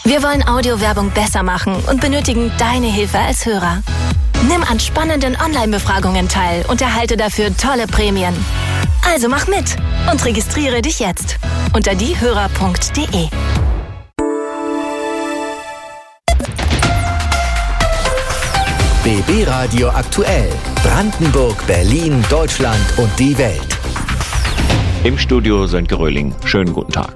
Wir wollen Audiowerbung besser machen und benötigen deine Hilfe als Hörer. Nimm an spannenden Online-Befragungen teil und erhalte dafür tolle Prämien. Also mach mit und registriere dich jetzt unter diehörer.de. BB Radio aktuell. Brandenburg, Berlin, Deutschland und die Welt. Im Studio Sönke Röhling. Schönen guten Tag.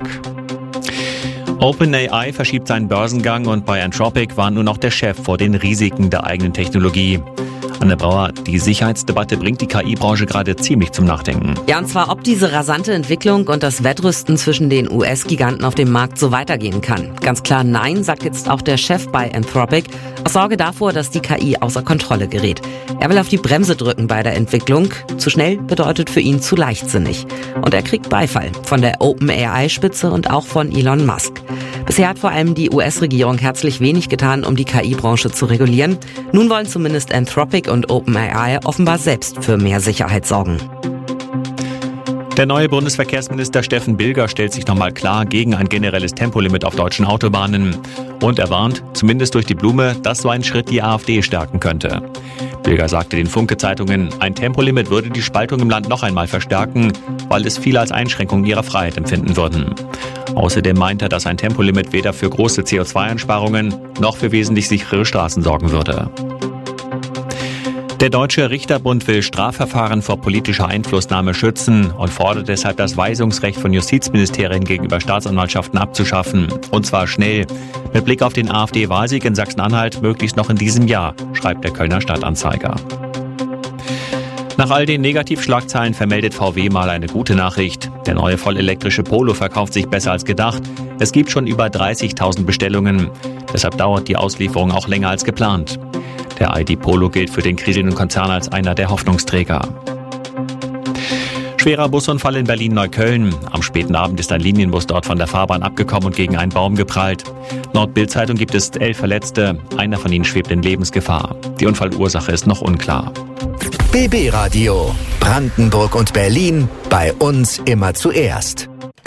OpenAI verschiebt seinen Börsengang und bei Anthropic warnt nun auch der Chef vor den Risiken der eigenen Technologie. Anne Brauer, die Sicherheitsdebatte bringt die KI-Branche gerade ziemlich zum Nachdenken. Ja, und zwar, ob diese rasante Entwicklung und das Wettrüsten zwischen den US-Giganten auf dem Markt so weitergehen kann. Ganz klar nein, sagt jetzt auch der Chef bei Anthropic, aus Sorge davor, dass die KI außer Kontrolle gerät. Er will auf die Bremse drücken bei der Entwicklung. Zu schnell bedeutet für ihn zu leichtsinnig. Und er kriegt Beifall von der OpenAI-Spitze und auch von Elon Musk. Bisher hat vor allem die US-Regierung herzlich wenig getan, um die KI-Branche zu regulieren. Nun wollen zumindest Anthropic und OpenAI offenbar selbst für mehr Sicherheit sorgen. Der neue Bundesverkehrsminister Steffen Bilger stellt sich nochmal klar gegen ein generelles Tempolimit auf deutschen Autobahnen. Und er warnt, zumindest durch die Blume, dass so ein Schritt die AfD stärken könnte. Bilger sagte den Funke-Zeitungen, ein Tempolimit würde die Spaltung im Land noch einmal verstärken, weil es viele als Einschränkung ihrer Freiheit empfinden würden. Außerdem meint er, dass ein Tempolimit weder für große CO2-Einsparungen noch für wesentlich sichere Straßen sorgen würde. Der Deutsche Richterbund will Strafverfahren vor politischer Einflussnahme schützen und fordert deshalb das Weisungsrecht von Justizministerien gegenüber Staatsanwaltschaften abzuschaffen. Und zwar schnell. Mit Blick auf den AfD-Wahlsieg in Sachsen-Anhalt möglichst noch in diesem Jahr, schreibt der Kölner Stadtanzeiger. Nach all den Negativschlagzeilen vermeldet VW mal eine gute Nachricht. Der neue vollelektrische Polo verkauft sich besser als gedacht. Es gibt schon über 30.000 Bestellungen. Deshalb dauert die Auslieferung auch länger als geplant. Der ID Polo gilt für den kriselnden Konzern als einer der Hoffnungsträger. Schwerer Busunfall in Berlin-Neukölln. Am späten Abend ist ein Linienbus dort von der Fahrbahn abgekommen und gegen einen Baum geprallt. Laut Bild-Zeitung gibt es 11 Verletzte. Einer von ihnen schwebt in Lebensgefahr. Die Unfallursache ist noch unklar. BB Radio. Brandenburg und Berlin. Bei uns immer zuerst.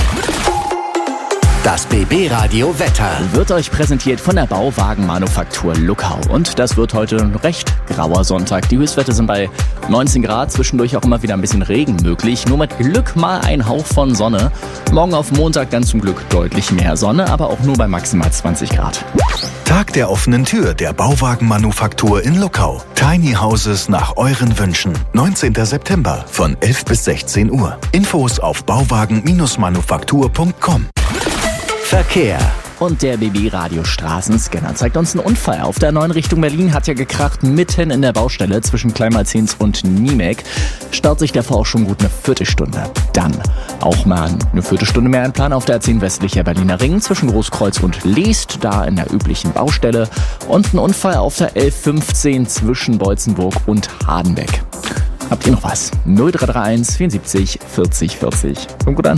Das BB Radio Wetter wird euch präsentiert von der Bauwagenmanufaktur Luckau. Und das wird heute ein recht grauer Sonntag. Die Höchstwerte sind bei 19 Grad, zwischendurch auch immer wieder ein bisschen Regen möglich. Nur mit Glück mal ein Hauch von Sonne. Morgen auf Montag dann zum Glück deutlich mehr Sonne, aber auch nur bei maximal 20 Grad. Tag der offenen Tür der Bauwagenmanufaktur in Luckau. Tiny Houses nach euren Wünschen. 19. September von 11 bis 16 Uhr. Infos auf bauwagen-manufaktur.com. Verkehr. Und der BB-Radio-Straßenscanner zeigt uns einen Unfall. Auf der 9 Richtung Berlin hat ja gekracht, mitten in der Baustelle zwischen Kleinmalzins und Niemek. Staut sich davor auch schon gut eine Viertelstunde. Dann auch mal eine Viertelstunde mehr einplanen auf der A10 westlicher Berliner Ring zwischen Großkreuz und Leest, da in der üblichen Baustelle. Und ein Unfall auf der 1115 zwischen Beutzenburg und Hardenbeck. Habt ihr noch was? 0331 74 40 40. Kommt gut an.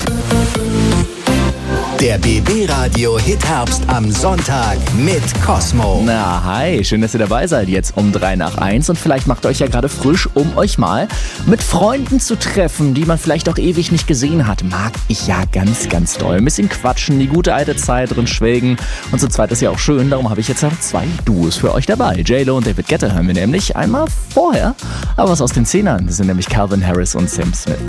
Der BB Radio Hitherbst am Sonntag mit Cosmo. Na, hi, schön, dass ihr dabei seid, jetzt um 3 nach 1 und vielleicht macht ihr euch ja gerade frisch, um euch mal mit Freunden zu treffen, die man vielleicht auch ewig nicht gesehen hat. Mag ich ja ganz, ganz doll. Ein bisschen quatschen, die gute alte Zeit drin schwelgen und zu zweit ist ja auch schön, darum habe ich jetzt noch 2 Duos für euch dabei. J-Lo und David Guetta hören wir nämlich einmal vorher, aber was aus den 10ern, das sind nämlich Calvin Harris und Sam Smith.